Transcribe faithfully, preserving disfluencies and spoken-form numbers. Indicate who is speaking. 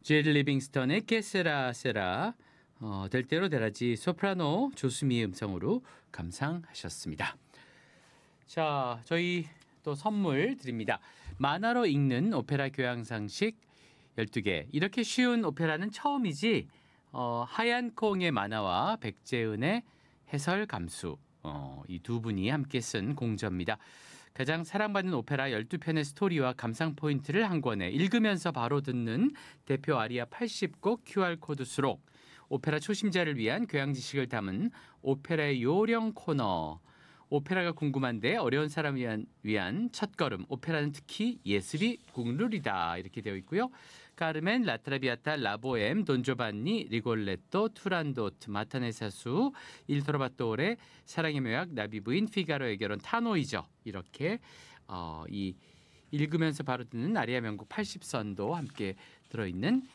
Speaker 1: 제리 리빙스턴의 깨세라 세라, 어, 될 대로 되라지 소프라노 조수미의 음성으로 감상하셨습니다. 자, 저희 또 선물 드립니다. 만화로 읽는 오페라 교양상식 열두 개. 이렇게 쉬운 오페라는 처음이지. 어, 하얀 콩의 만화와 백재은의 해설 감수, 어, 이 두 분이 함께 쓴 공저입니다. 가장 사랑받는 오페라 열두 편의 스토리와 감상 포인트를 한 권에 읽으면서 바로 듣는 대표 아리아 팔십 곡 큐알코드 수록, 오페라 초심자를 위한 교양 지식을 담은 오페라의 요령 코너, 오페라가 궁금한데 어려운 사람을 위한, 위한 첫걸음, 오페라는 특히 예술이 국룰이다, 이렇게 되어 있고요. 카르멘, 라트라비아타, 라보엠, 돈조반니, 리골레토, 투란도트, 마타네사수, 일토로바토레, 사랑의 묘약, 나비부인, 피가로의 결혼, 타노이죠. 이렇게 어, 이 읽으면서 바로 듣는 아리아 명곡 팔십 선도 함께 들어있는